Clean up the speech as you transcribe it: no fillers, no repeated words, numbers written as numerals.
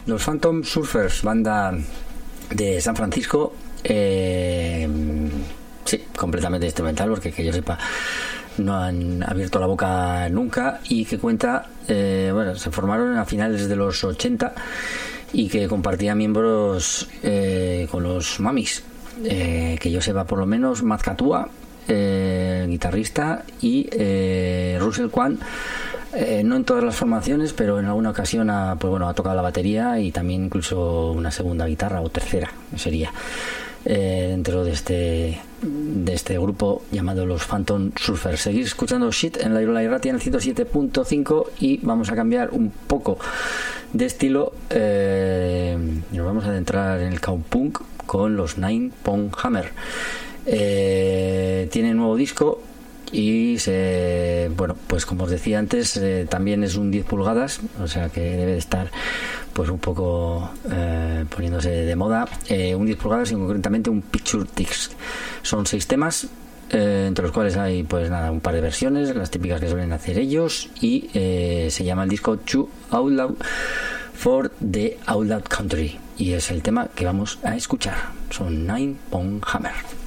Los Phantom Surfers, banda de San Francisco, sí, completamente instrumental, porque que yo sepa no han abierto la boca nunca, y que cuenta, bueno, se formaron a finales de los 80 y que compartía miembros con los Mamis, que yo sepa por lo menos Mazcatua, guitarrista, y Russell Kwan, no en todas las formaciones, pero en alguna ocasión ha tocado la batería y también incluso una segunda guitarra, o tercera sería, dentro de este grupo llamado los Phantom Surfers. Seguir escuchando Shit en la Irola Irratia en el 107.5, y vamos a cambiar un poco de estilo. Nos vamos a adentrar en el cowpunk con los Nine Pound Hammer. Tiene nuevo disco y pues como os decía antes, también es un 10 pulgadas, o sea que debe de estar pues un poco poniéndose de moda, un 10 pulgadas y concretamente un Picture Disc. Son 6 temas, entre los cuales hay pues nada, un par de versiones, las típicas que suelen hacer ellos, y se llama el disco Too Outlaw for the Outlaw Country, y es el tema que vamos a escuchar. Son Nine Pound Hammer.